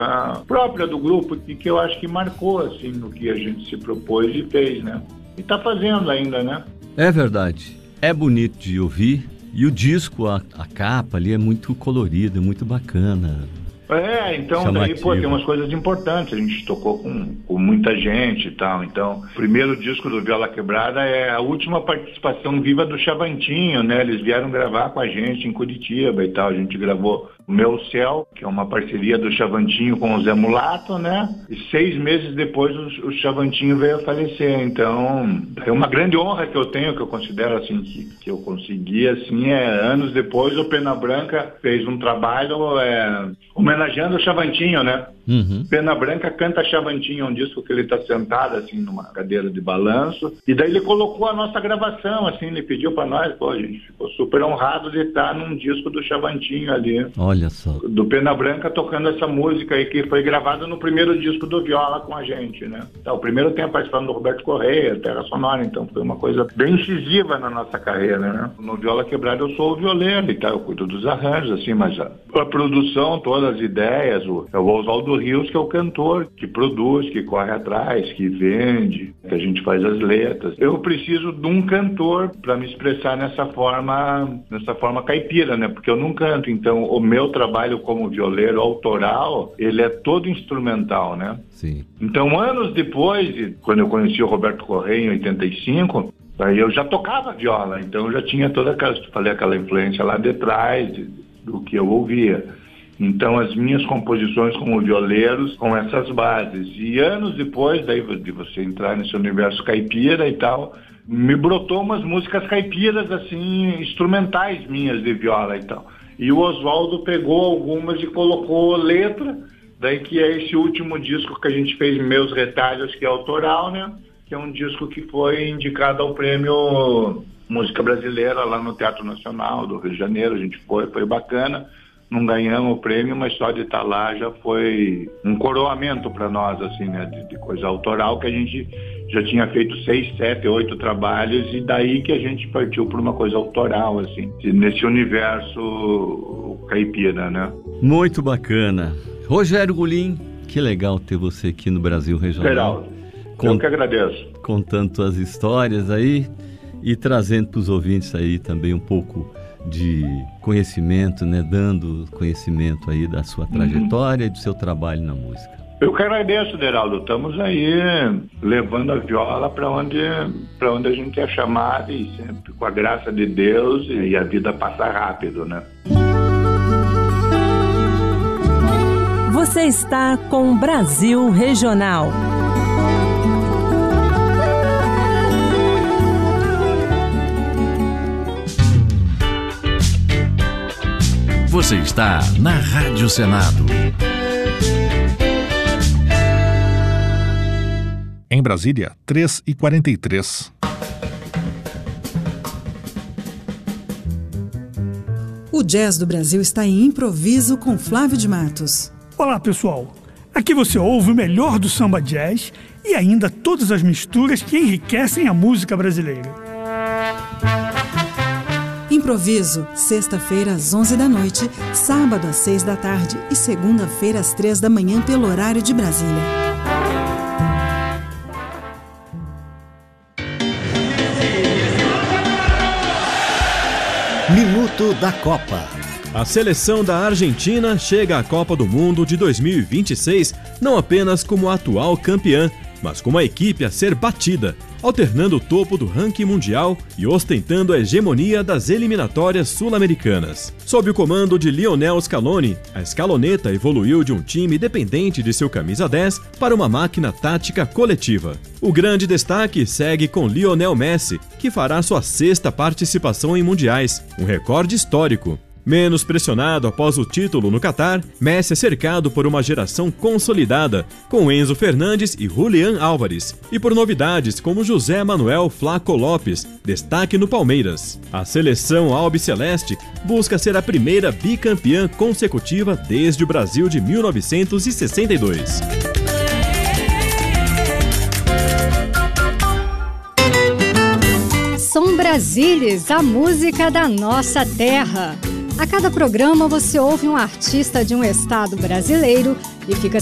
a própria do grupo, que eu acho que marcou, assim, no que a gente se propôs e fez, né? E tá fazendo ainda, né? É verdade. É bonito de ouvir. E o disco, a capa ali é muito colorida, muito bacana. Então Chamativo. daí, tem umas coisas importantes, a gente tocou com muita gente e tal, então, o primeiro disco do Viola Quebrada é a última participação viva do Chavantinho, né, eles vieram gravar com a gente em Curitiba e tal, a gente gravou O Meu Céu, que é uma parceria do Chavantinho com o Zé Mulato, né, e 6 meses depois o Chavantinho veio a falecer, então, é uma grande honra que eu tenho, que eu considero, assim, que eu consegui, assim, anos depois o Pena Branca fez um trabalho, homenageando o Chavantinho, né? Uhum. Pena Branca canta Chavantinho, um disco que ele tá sentado, assim, numa cadeira de balanço, e daí ele colocou a nossa gravação, assim, ele pediu pra nós, a gente ficou super honrado de estar num disco do Chavantinho ali. Olha só. Do Pena Branca tocando essa música aí, que foi gravada no primeiro disco do Viola com a gente, né? Então, o primeiro tem a participação do Roberto Correia, Terra Sonora, então foi uma coisa bem incisiva na nossa carreira, né? No Viola Quebrada eu sou o violeiro e tal, eu cuido dos arranjos, assim, mas a produção, todas as ideias, é o Oswaldo Rios, que é o cantor, que produz, que corre atrás, que vende, que a gente faz as letras. Eu preciso de um cantor para me expressar nessa forma caipira, né? Porque eu não canto, então o meu trabalho como violeiro autoral, ele é todo instrumental, né? Sim. Então, anos depois, quando eu conheci o Roberto Correia em 85, aí eu já tocava viola, então eu já tinha toda aquela influência lá de trás do que eu ouvia. Então, as minhas composições como violeiros com essas bases. E anos depois, daí de você entrar nesse universo caipira e tal, me brotou umas músicas caipiras, assim, instrumentais minhas de viola e tal. E o Oswaldo pegou algumas e colocou letra, daí que é esse último disco que a gente fez, Meus Retalhos, que é autoral, né? Que é um disco que foi indicado ao prêmio Música Brasileira lá no Teatro Nacional do Rio de Janeiro. A gente foi bacana. Não ganhamos o prêmio, mas só de estar lá já foi um coroamento para nós, assim, né, de coisa autoral, que a gente já tinha feito 6, 7, 8 trabalhos, e daí que a gente partiu por uma coisa autoral, assim, nesse universo caipira, né? Muito bacana. Rogério Goulin, que legal ter você aqui no Brasil Regional. Geraldo, eu que agradeço. Contando suas histórias aí e trazendo para os ouvintes aí também um pouco de conhecimento, né? Dando conhecimento aí da sua trajetória e do seu trabalho na música. Eu que agradeço, Deraldo. Estamos aí levando a viola para onde a gente é chamado, e sempre com a graça de Deus, e a vida passa rápido, né? Você está com Brasil Regional. Você está na Rádio Senado. Em Brasília, 3h43. O Jazz do Brasil está em improviso com Flávio de Matos. Olá, pessoal. Aqui você ouve o melhor do samba jazz e ainda todas as misturas que enriquecem a música brasileira. Improviso, sexta-feira às 11 da noite, sábado às 6 da tarde e segunda-feira às 3 da manhã pelo horário de Brasília. Minuto da Copa. A seleção da Argentina chega à Copa do Mundo de 2026 não apenas como atual campeã, mas como a equipe a ser batida, alternando o topo do ranking mundial e ostentando a hegemonia das eliminatórias sul-americanas. Sob o comando de Lionel Scaloni, a escaloneta evoluiu de um time dependente de seu camisa 10 para uma máquina tática coletiva. O grande destaque segue com Lionel Messi, que fará sua 6ª participação em mundiais, um recorde histórico. Menos pressionado após o título no Catar, Messi é cercado por uma geração consolidada, com Enzo Fernandes e Julián Álvares, e por novidades como José Manuel Flaco Lopes, destaque no Palmeiras. A seleção albiceleste busca ser a primeira bicampeã consecutiva desde o Brasil de 1962. Som Brasilis, a música da nossa terra. A cada programa você ouve um artista de um estado brasileiro e fica